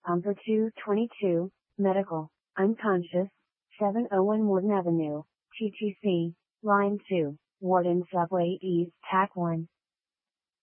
Umber 222, Medical, Unconscious, 701 Warden Avenue, TTC, Line 2, Warden Subway East, TAC 1.